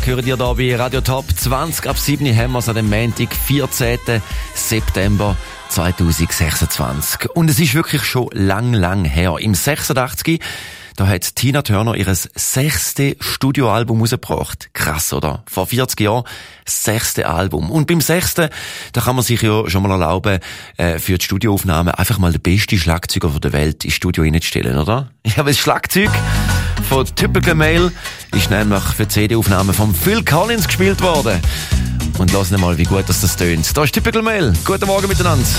hören dir hier bei Radio Top 20 ab 7 haben wir es an dem Montag, 14. September 2026. Und es ist wirklich schon lang her. Im 86. Da hat Tina Turner ihr 6. Studioalbum rausgebracht. Krass, oder? Vor 40 Jahren 6. Album. Und beim 6. da kann man sich ja schon mal erlauben, für die Studioaufnahme einfach mal den besten Schlagzeuger der Welt ins Studio reinzustellen, oder? Ja, weil das Schlagzeug von Typical Male ist nämlich für die CD-Aufnahmen von Phil Collins gespielt worden. Und lassen wir mal, wie gut das tönt. Da ist Typical Male. Guten Morgen miteinander.